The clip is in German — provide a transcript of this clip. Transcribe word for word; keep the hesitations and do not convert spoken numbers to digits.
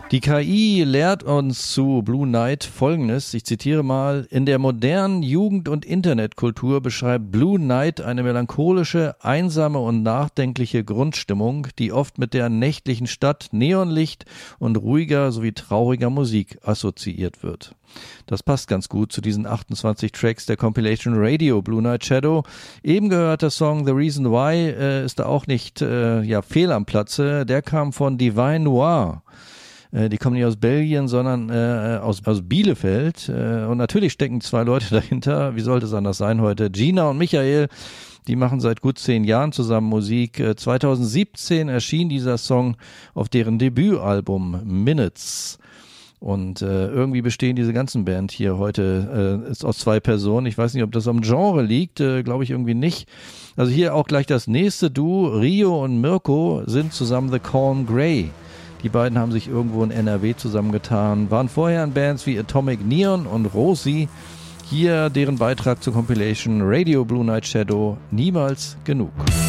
Die K I lehrt uns zu Blue Night Folgendes, ich zitiere mal: In der modernen Jugend- und Internetkultur beschreibt Blue Night eine melancholische, einsame und nachdenkliche Grundstimmung, die oft mit der nächtlichen Stadt, Neonlicht und ruhiger sowie trauriger Musik assoziiert wird. Das passt ganz gut zu diesen achtundzwanzig Tracks der Compilation Radio Blue Night Shadow. Eben gehört der Song The Reason Why, äh, ist da auch nicht äh, ja, fehl am Platze. Der kam von Divine Noir. Die kommen nicht aus Belgien, sondern äh, aus, aus Bielefeld. Äh, und natürlich stecken zwei Leute dahinter. Wie sollte es anders sein heute? Gina und Michael, die machen seit gut zehn Jahren zusammen Musik. Äh, zweitausendsiebzehn erschien dieser Song auf deren Debütalbum Minutes. Und äh, irgendwie bestehen diese ganzen Band hier heute äh, ist aus zwei Personen. Ich weiß nicht, ob das am Genre liegt, äh, glaube ich irgendwie nicht. Also hier auch gleich das nächste Duo. Rio und Mirko sind zusammen The Calm Grey. Die beiden haben sich irgendwo in N R W zusammengetan, waren vorher in Bands wie Atomic Neon und Rosie. Hier deren Beitrag zur Compilation Radio Blue Night Shadow, Niemals genug.